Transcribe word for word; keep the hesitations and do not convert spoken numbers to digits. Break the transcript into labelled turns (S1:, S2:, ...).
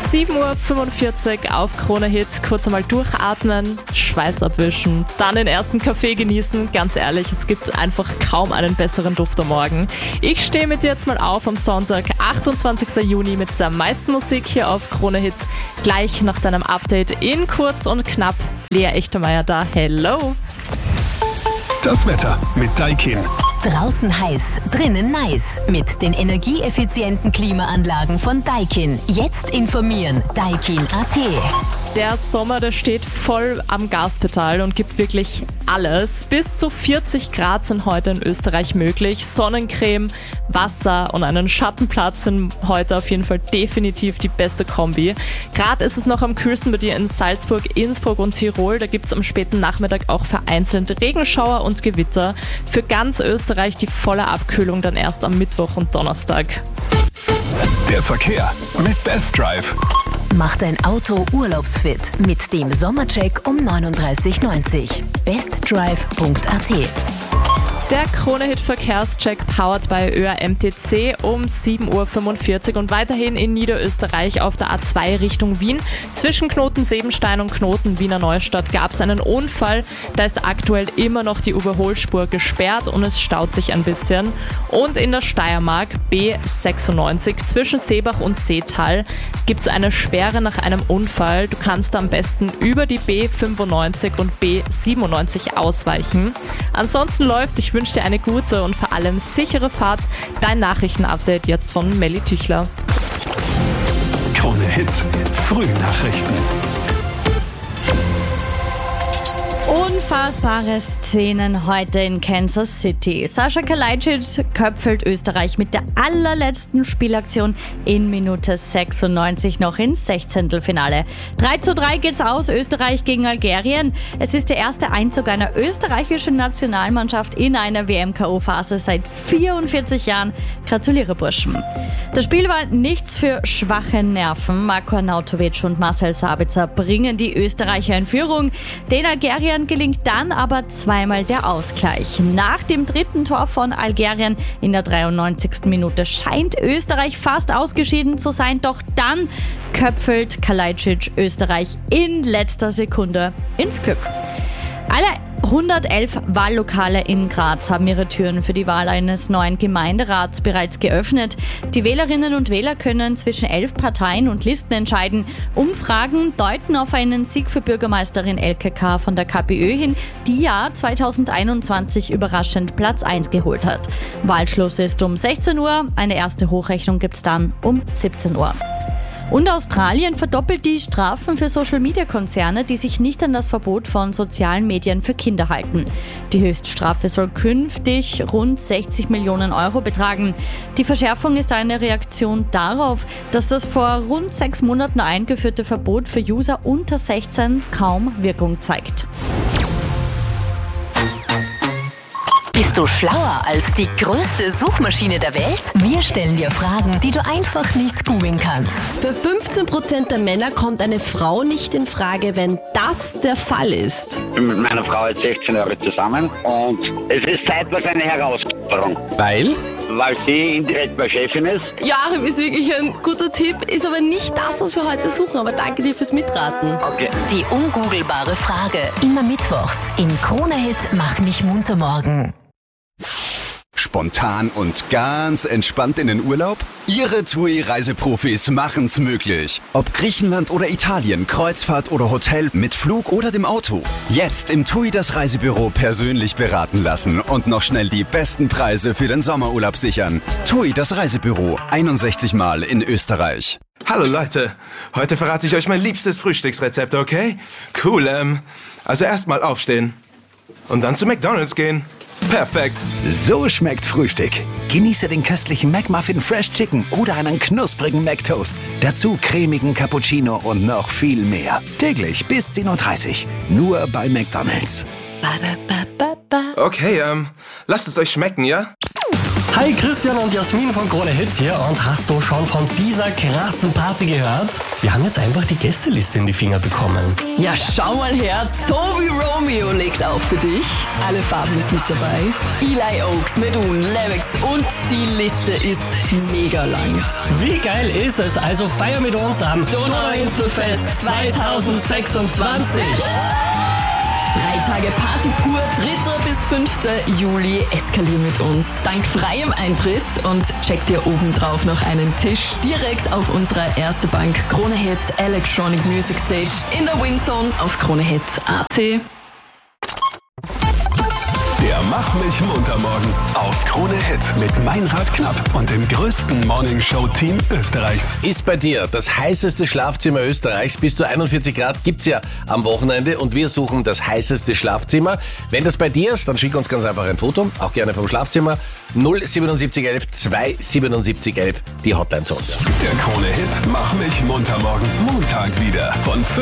S1: sieben Uhr fünfundvierzig auf Krone Hit. Kurz einmal durchatmen, Schweiß abwischen, dann den ersten Kaffee genießen. Ganz ehrlich, es gibt einfach kaum einen besseren Duft am Morgen. Ich stehe mit dir jetzt mal auf am Sonntag, achtundzwanzigsten Juni mit der meisten Musik hier auf Krone Hit. Gleich nach deinem Update in kurz und knapp. Lea Echtermeier da, hello!
S2: Das Wetter mit Daikin.
S3: Draußen heiß, drinnen nice. Mit den energieeffizienten Klimaanlagen von Daikin. Jetzt informieren. Daikin Punkt at.
S1: Der Sommer, der steht voll am Gaspedal und gibt wirklich alles. Bis zu vierzig Grad sind heute in Österreich möglich. Sonnencreme, Wasser und einen Schattenplatz sind heute auf jeden Fall definitiv die beste Kombi. Gerade ist es noch am kühlsten bei dir in Salzburg, Innsbruck und Tirol. Da gibt es am späten Nachmittag auch vereinzelte Regenschauer und Gewitter. Für ganz Österreich die volle Abkühlung dann erst am Mittwoch und Donnerstag.
S2: Der Verkehr mit Best Drive.
S3: Mach dein Auto urlaubsfit mit dem Sommercheck um neununddreißig neunzig. bestdrive Punkt at.
S1: Der Krone-Hit-Verkehrscheck powered by Ö R M T C um sieben Uhr fünfundvierzig und weiterhin in Niederösterreich auf der A zwei Richtung Wien. Zwischen Knoten Sebenstein und Knoten Wiener Neustadt gab es einen Unfall. Da ist aktuell immer noch die Überholspur gesperrt und es staut sich ein bisschen. Und in der Steiermark B sechsundneunzig zwischen Seebach und Seetal gibt es eine Sperre nach einem Unfall. Du kannst am besten über die B fünfundneunzig und B siebenundneunzig ausweichen. Ansonsten läuft sich Ich wünsche dir eine gute und vor allem sichere Fahrt. Dein Nachrichtenupdate jetzt von Melly Tüchler.
S2: Krone Hit, Frühnachrichten.
S4: Unfassbare Szenen heute in Kansas City. Sascha Kalajdzic köpfelt Österreich mit der allerletzten Spielaktion in Minute sechsundneunzig noch ins Sechzehntelfinale. drei zu drei geht's aus, Österreich gegen Algerien. Es ist der erste Einzug einer österreichischen Nationalmannschaft in einer W M K O-Phase seit vierundvierzig Jahren. Gratuliere, Burschen. Das Spiel war nichts für schwache Nerven. Marko Arnautovic und Marcel Sabitzer bringen die Österreicher in Führung. Den Algeriern gelingt dann aber zweimal der Ausgleich. Nach dem dritten Tor von Algerien in der dreiundneunzigsten Minute scheint Österreich fast ausgeschieden zu sein, doch dann köpfelt Kalajdzic Österreich in letzter Sekunde ins Glück. Alle hundertelf Wahllokale in Graz haben ihre Türen für die Wahl eines neuen Gemeinderats bereits geöffnet. Die Wählerinnen und Wähler können zwischen elf Parteien und Listen entscheiden. Umfragen deuten auf einen Sieg für Bürgermeisterin Elke K. von der KPÖ hin, die ja zweitausendeinundzwanzig überraschend Platz eins geholt hat. Wahlschluss ist um sechzehn Uhr, eine erste Hochrechnung gibt's dann um siebzehn Uhr. Und Australien verdoppelt die Strafen für Social-Media-Konzerne, die sich nicht an das Verbot von sozialen Medien für Kinder halten. Die Höchststrafe soll künftig rund sechzig Millionen Euro betragen. Die Verschärfung ist eine Reaktion darauf, dass das vor rund sechs Monaten eingeführte Verbot für User unter sechzehn kaum Wirkung zeigt.
S3: Bist du schlauer als die größte Suchmaschine der Welt? Wir stellen dir Fragen, die du einfach nicht googeln kannst.
S5: Für fünfzehn Prozent der Männer kommt eine Frau nicht in Frage, wenn das der Fall ist.
S6: Ich bin mit meiner Frau jetzt sechzehn Jahre zusammen und es ist zeitweise eine Herausforderung.
S2: Weil?
S6: Weil sie indirekt meine Chefin ist.
S5: Joachim ist wirklich ein guter Tipp, ist aber nicht das, was wir heute suchen. Aber danke dir fürs Mitraten.
S6: Okay.
S3: Die ungoogelbare Frage. Immer mittwochs im Krone-Hit Mach mich munter morgen.
S7: Spontan und ganz entspannt in den Urlaub? Ihre T U I-Reiseprofis machen's möglich. Ob Griechenland oder Italien, Kreuzfahrt oder Hotel, mit Flug oder dem Auto. Jetzt im T U I das Reisebüro persönlich beraten lassen und noch schnell die besten Preise für den Sommerurlaub sichern. T U I das Reisebüro, einundsechzig Mal in Österreich.
S8: Hallo Leute, heute verrate ich euch mein liebstes Frühstücksrezept, okay? Cool, ähm, also erstmal aufstehen und dann zu McDonald's gehen. Perfekt.
S9: So schmeckt Frühstück. Genieße den köstlichen McMuffin Fresh Chicken oder einen knusprigen McToast. Dazu cremigen Cappuccino und noch viel mehr. Täglich bis zehn Uhr dreißig. Nur bei McDonald's.
S8: Okay, ähm, lasst es euch schmecken, ja?
S10: Hi, Christian und Jasmin von Krone Hit hier. Und hast du schon von dieser krassen Party gehört? Wir haben jetzt einfach die Gästeliste in die Finger bekommen.
S5: Ja, schau mal her. Zoe Romeo legt auf für dich. Alle Farben ist mit dabei. Eli Oaks, Medun, Levix und die Liste ist mega lang.
S10: Wie geil ist es? Also feier mit uns am
S5: Donauinselfest zwanzig sechsundzwanzig. Drei Tage Party pur, dritter bis fünfter Juli. Eskalier mit uns dank freiem Eintritt und check dir obendrauf noch einen Tisch direkt auf unserer Erste Bank Krone Hit Electronic Music Stage in der Windzone auf kronehit punkt at.
S2: Der Mach mich munter morgen auf Krone Hit mit Meinrad Knapp und dem größten Morningshow-Team Österreichs.
S11: Ist bei dir das heißeste Schlafzimmer Österreichs? Bis zu einundvierzig Grad gibt's ja am Wochenende und wir suchen das heißeste Schlafzimmer. Wenn das bei dir ist, dann schick uns ganz einfach ein Foto, auch gerne vom Schlafzimmer. null siebenundsiebzig elf zwei siebenundsiebzig elf, die Hotline zu uns.
S2: Der Krone Hit Mach mich munter morgen Montag wieder von